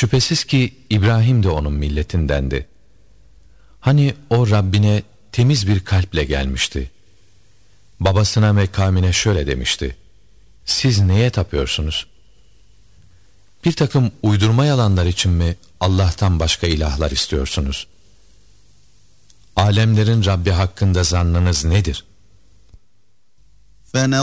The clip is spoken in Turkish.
Şüphesiz ki İbrahim de onun milletindendi. Hani o Rabbine temiz bir kalple gelmişti. Babasına ve kavmine şöyle demişti: siz neye tapıyorsunuz? Bir takım uydurma yalanlar için mi Allah'tan başka ilahlar istiyorsunuz? Alemlerin Rabbi hakkında zannınız nedir?